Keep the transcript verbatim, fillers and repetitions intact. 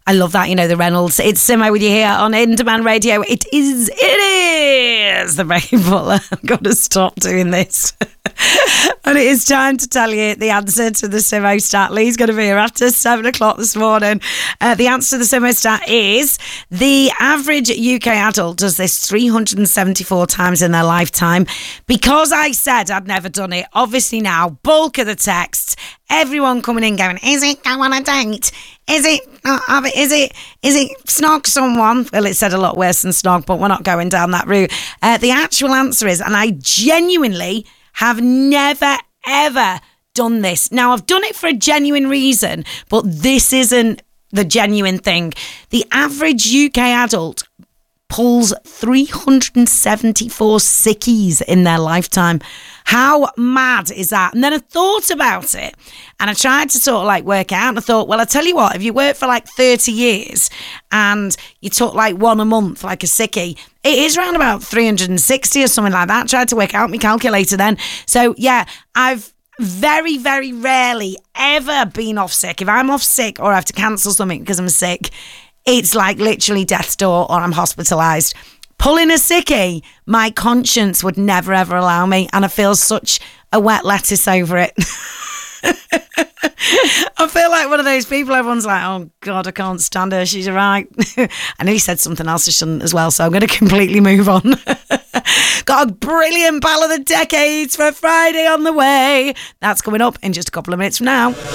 I love that, you know, the Reynolds. It's Simo with you here on In Demand Radio. It is, it is the Breaking Butler. I've got to stop doing this. And it is time to tell you the answer to the Simo stat. Lee's going to be here after seven o'clock this morning. Uh, the answer to the Simo stat is the average U K adult does this three hundred seventy-four times in their lifetime. Because I said I'd never done it, obviously now, bulk of the texts, everyone coming in going, is it go on a date? Is it, uh, is it, is it snog someone? Well, it said a lot worse than snog, but we're not going down that route. Uh, the actual answer is, and I genuinely have never, ever done this. Now, I've done it for a genuine reason, but this isn't the genuine thing. The average U K adult pulls three hundred seventy-four sickies in their lifetime. How mad is that? And then I thought about it and I tried to sort of like work out, and I thought, well, I tell you what, if you work for like thirty years and you took like one a month, like a sickie, it is around about three hundred sixty or something like that. I tried to work out my calculator then. So yeah, I've very, very rarely ever been off sick. If I'm off sick or I have to cancel something because I'm sick, it's like literally death's door or I'm hospitalised. Pulling a sickie, my conscience would never ever allow me, and I feel such a wet lettuce over it. I feel like one of those people, everyone's like, oh God, I can't stand her, she's right. I know he said something else I shouldn't as well, so I'm going to completely move on. Got a brilliant Ball of the Decades for Friday on the way. That's coming up in just a couple of minutes from now.